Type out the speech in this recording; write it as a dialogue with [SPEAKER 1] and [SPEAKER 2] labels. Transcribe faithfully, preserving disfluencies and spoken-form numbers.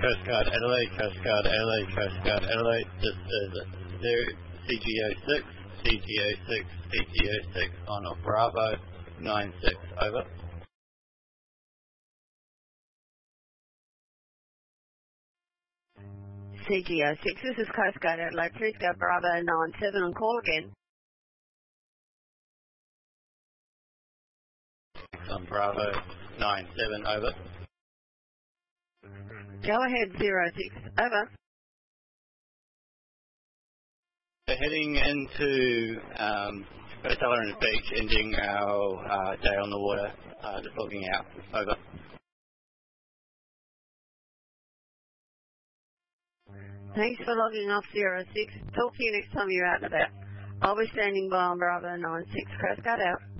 [SPEAKER 1] Coast Guard Adelaide, Coast Guard Adelaide, Coast Guard Adelaide. This is C G O six, C G O six, C G O six on a Bravo nine six, over.
[SPEAKER 2] C G O six, this is Coast Guard Adelaide, please go Bravo nine seven and call again.
[SPEAKER 1] On Bravo nine seven, over.
[SPEAKER 2] Go ahead, zero six, over.
[SPEAKER 1] We're heading into um, Tolerance Beach, ending our uh, day on the water, uh, just logging out, over.
[SPEAKER 2] Thanks for logging off zero six. Talk to you next time you're out and about. I'll be standing by on Bravo nine six, Coast Guard out.